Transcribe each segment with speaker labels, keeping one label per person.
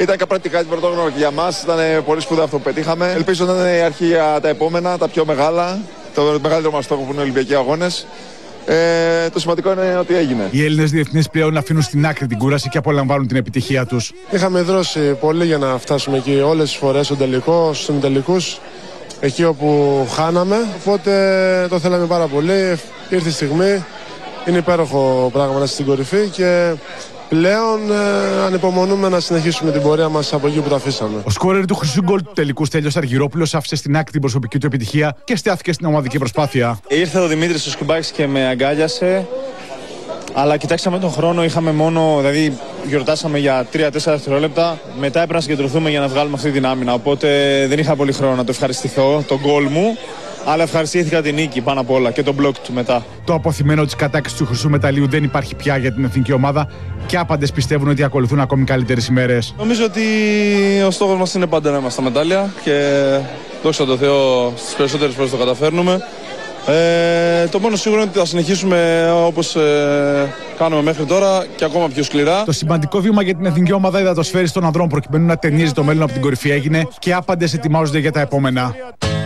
Speaker 1: Ήταν πρακτικά την πρωτόγνωρο και για μας. Ήταν πολύ σπουδαίο αυτό που πετύχαμε. Ελπίζω να είναι η αρχή για τα επόμενα, τα πιο μεγάλα. Το μεγαλύτερο μας στόχο που είναι οι Ολυμπιακοί Αγώνες. Το σημαντικό είναι ότι έγινε.
Speaker 2: Οι Έλληνες διεθνείς πλέον αφήνουν στην άκρη την κούραση και απολαμβάνουν την επιτυχία τους.
Speaker 3: Είχαμε δρώσει πολύ για να φτάσουμε εκεί όλες τις φορές στον τελικό, στους τελικούς, εκεί όπου χάναμε. Οπότε το θέλαμε πάρα πολύ. Ήρθε η στιγμή. Είναι υπέροχο πράγμα να είσαι στην κορυφή και πλέον ανυπομονούμε να συνεχίσουμε την πορεία μας από εκεί που τα αφήσαμε.
Speaker 2: Ο σκόρερ του χρυσού γκολ του τελικού Στέλιος Αργυρόπουλος άφησε στην άκρη την προσωπική του επιτυχία και στάθηκε στην ομαδική προσπάθεια.
Speaker 4: Ήρθε ο Δημήτρης ο Σκουμπάκης και με αγκάλιασε. Αλλά κοιτάξαμε τον χρόνο, είχαμε μόνο, δηλαδή γιορτάσαμε για 3-4 δευτερόλεπτα. Μετά έπρεπε να συγκεντρωθούμε για να βγάλουμε αυτή την άμυνα. Οπότε δεν είχα πολύ χρόνο να το ευχαριστηθώ, τον γκολ μου. Αλλά ευχαριστήθηκα την νίκη πάνω απ' όλα και τον μπλοκ του μετά.
Speaker 2: Το αποθυμένο της κατάκτησης του χρυσού μεταλλίου δεν υπάρχει πια για την εθνική ομάδα και άπαντες πιστεύουν ότι ακολουθούν ακόμη καλύτερες ημέρες.
Speaker 5: Νομίζω ότι ο στόχος μας είναι πάντα να είμαστε στα μετάλλια και δόξα τω Θεώ στις περισσότερες φορές το καταφέρνουμε. Το μόνο σίγουρο είναι ότι θα συνεχίσουμε όπως κάνουμε μέχρι τώρα και ακόμα πιο σκληρά.
Speaker 2: Το σημαντικό βήμα για την εθνική ομάδα υδατοσφαίρης των ανδρών προκειμένου να ταινίζει το μέλλον από την κορυφή έγινε και άπαντες ετοιμάζονται για τα επόμενα.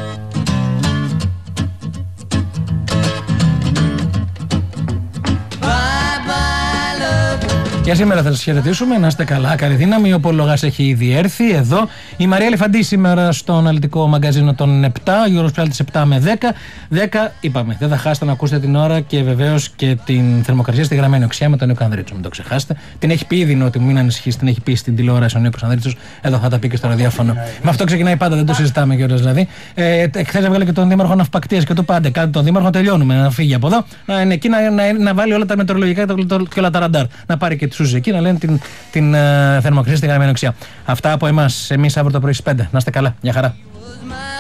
Speaker 6: Για σήμερα θα σας χαιρετήσουμε, να είστε καλά, καλή δύναμη. Ο Πολογάς έχει ήδη έρθει εδώ. Η Μαρία Λεφαντή σήμερα στο αναλυτικό μαγκαζίνο των 7, ο Γιώργος Πράλτης 7 με 10. 10 είπαμε, δεν θα χάσετε να ακούσετε την ώρα και βεβαίως και την θερμοκρασία στη γραμμένη οξιά με τον Νίκο Ανδρίτσο. Μην το ξεχάσετε. Την έχει πει ήδη Νότι, μην ανησυχείς, την έχει πει στην τηλεόραση ο Νίκος Ανδρίτσος. Εδώ θα τα πει και στο ραδιόφωνο. Με αυτό ξεκινάει πάντα, δεν το συζητάμε κιόλας δηλαδή. Χθες έβγαλε και τον Δήμαρχο Ναυπακτίας και του πάντε. Κάντε τον Δήμαρχο, τελειώνουμε. Να φύγει από εδώ. Εκεί να βάλει όλα τα μετεωρολογικά και όλα τα ραντάρ. Να πάρει και τους εκεί να λένε την θερμοκρασία στη γραμμένη οξιά. Αυτά από εμάς, εμείς αύριο το πρωί στις 5. Να είστε καλά. Μια χαρά.